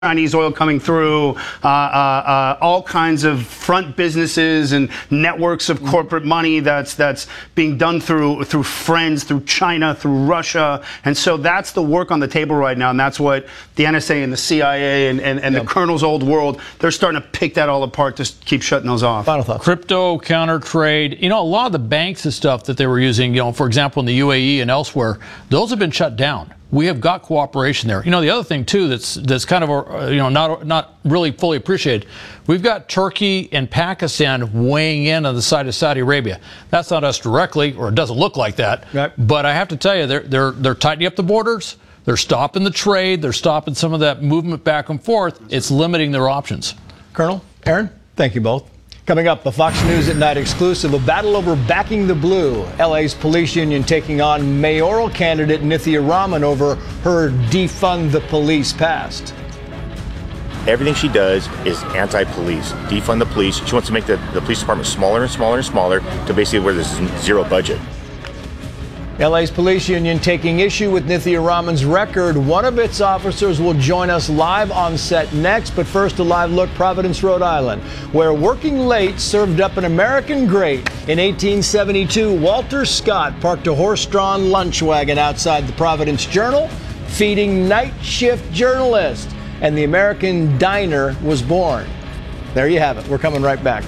Chinese oil coming through, all kinds of front businesses and networks of corporate money that's being done through friends, through China, through Russia. And so that's the work on the table right now. And that's what the NSA and the CIA and the Colonel's old world, they're starting to pick that all apart to keep shutting those off. Final thoughts. Crypto, counter trade. You know, a lot of the banks and stuff that they were using, for example, in the UAE and elsewhere, those have been shut down. We have got cooperation there. The other thing too that's kind of not really fully appreciated. We've got Turkey and Pakistan weighing in on the side of Saudi Arabia. That's not us directly, or it doesn't look like that. Right. But I have to tell you, they're tightening up the borders. They're stopping the trade. They're stopping some of that movement back and forth. It's limiting their options. Colonel, Aaron, thank you both. Coming up, a Fox News at Night exclusive, a battle over backing the blue. LA's police union taking on mayoral candidate Nithya Raman over her defund the police past. Everything she does is anti-police, defund the police. She wants to make the police department smaller and smaller and smaller to basically where there's zero budget. LA's police union taking issue with Nithya Raman's record. One of its officers will join us live on set next. But first, a live look, Providence, Rhode Island, where working late served up an American great. In 1872, Walter Scott parked a horse-drawn lunch wagon outside the Providence Journal, feeding night shift journalists. And the American diner was born. There you have it. We're coming right back.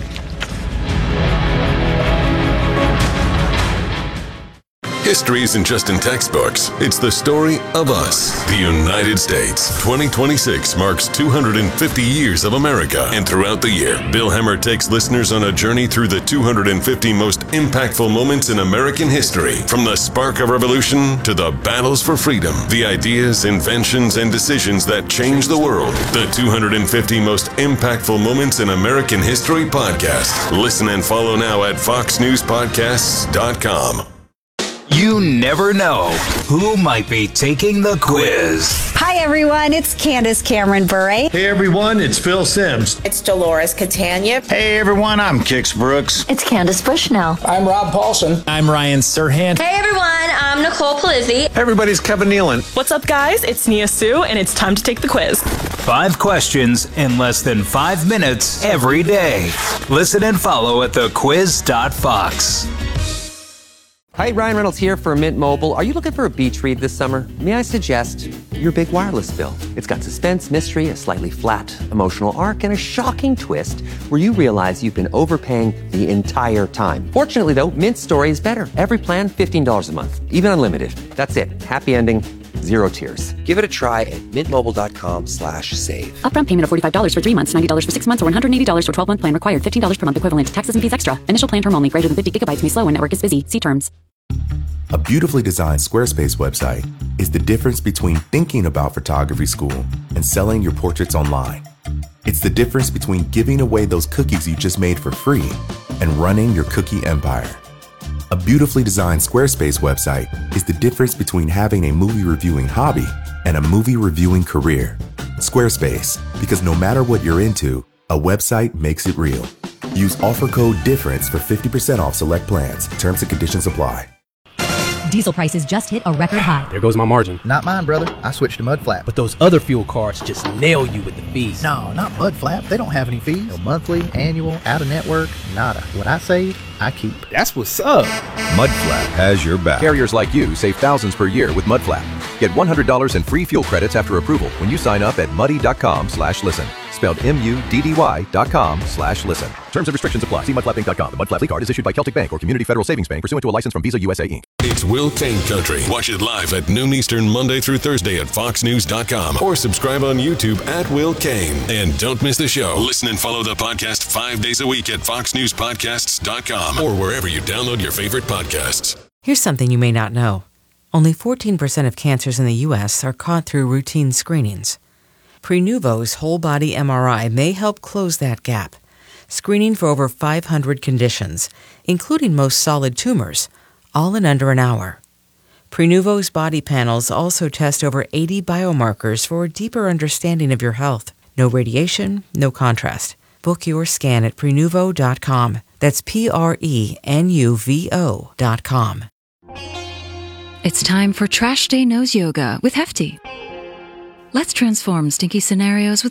History isn't just in textbooks. It's the story of us, the United States. 2026 marks 250 years of America. And throughout the year, Bill Hemmer takes listeners on a journey through the 250 most impactful moments in American history. From the spark of revolution to the battles for freedom, the ideas, inventions, and decisions that changed the world. The 250 most impactful moments in American history podcast. Listen and follow now at foxnewspodcasts.com. You never know who might be taking the quiz. Hi, everyone. It's Candace Cameron Bure. Hey, everyone. It's Phil Simms. It's Dolores Catania. Hey, everyone. I'm Kix Brooks. It's Candace Bushnell. I'm Rob Paulson. I'm Ryan Serhant. Hey, everyone. I'm Nicole Polizzi. Hey, everybody. It's Kevin Nealon. What's up, guys? It's Nia Sue, and it's time to take the quiz. 5 questions in less than 5 minutes every day. Listen and follow at thequiz.fox. Hi, Ryan Reynolds here for Mint Mobile. Are you looking for a beach read this summer? May I suggest your big wireless bill? It's got suspense, mystery, a slightly flat emotional arc, and a shocking twist where you realize you've been overpaying the entire time. Fortunately, though, Mint's story is better. Every plan, $15 a month, even unlimited. That's it. Happy ending. 0 tears. Give it a try at mintmobile.com/save. Upfront payment of $45 for 3 months, $90 for 6 months, or $180 for 12-month plan required. $15 per month equivalent. Taxes and fees extra. Initial plan term only. Greater than 50 gigabytes may slow when network is busy. See terms. A beautifully designed Squarespace website is the difference between thinking about photography school and selling your portraits online. It's the difference between giving away those cookies you just made for free and running your cookie empire. A beautifully designed Squarespace website is the difference between having a movie reviewing hobby and a movie reviewing career. Squarespace, because no matter what you're into, a website makes it real. Use offer code DIFFERENCE for 50% off select plans. Terms and conditions apply. Diesel prices just hit a record high. There goes my margin. Not mine, brother. I switched to Mudflap. But those other fuel cards just nail you with the fees. No, not Mudflap. They don't have any fees. No monthly, annual, out-of-network, nada. What I save, I keep. That's what's up. Mudflap has your back. Carriers like you save thousands per year with Mudflap. Get $100 in free fuel credits after approval when you sign up at muddy.com/listen. Spelled MUDDY.com/listen. Terms and restrictions apply. See mudflappinc.com. The Mudflap card is issued by Celtic Bank or Community Federal Savings Bank pursuant to a license from Visa USA Inc. It's Will Kane Country. Watch it live at noon Eastern Monday through Thursday at foxnews.com or subscribe on YouTube at Will Kane. And don't miss the show. Listen and follow the podcast 5 days a week at foxnewspodcasts.com or wherever you download your favorite podcasts. Here's something you may not know. Only 14% of cancers in the U.S. are caught through routine screenings. Prenuvo's whole-body MRI may help close that gap, screening for over 500 conditions, including most solid tumors, all in under an hour. Prenuvo's body panels also test over 80 biomarkers for a deeper understanding of your health. No radiation, no contrast. Book your scan at Prenuvo.com. That's Prenuvo.com. It's time for Trash Day Nose Yoga with Hefty. Let's transform stinky scenarios with